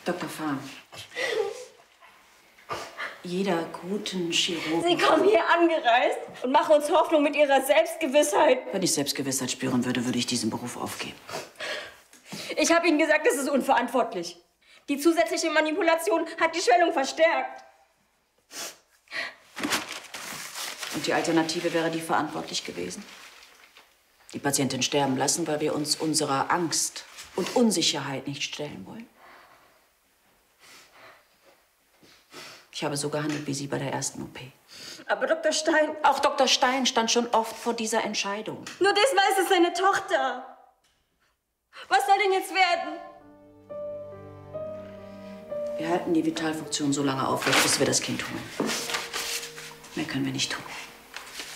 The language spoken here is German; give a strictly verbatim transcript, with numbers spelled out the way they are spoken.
Doktor Fahn. Jeder guten Chirurgen... Sie kommen hier angereist und machen uns Hoffnung mit Ihrer Selbstgewissheit. Wenn ich Selbstgewissheit spüren würde, würde ich diesen Beruf aufgeben. Ich habe Ihnen gesagt, das ist unverantwortlich. Die zusätzliche Manipulation hat die Schwellung verstärkt. Und die Alternative wäre die verantwortlich gewesen? Die Patientin sterben lassen, weil wir uns unserer Angst und Unsicherheit nicht stellen wollen? Ich habe so gehandelt wie Sie bei der ersten O P. Aber Doktor Stein... Auch Doktor Stein stand schon oft vor dieser Entscheidung. Nur diesmal ist es seine Tochter. Was soll denn jetzt werden? Wir halten die Vitalfunktion so lange aufrecht, bis wir das Kind holen. Mehr können wir nicht tun.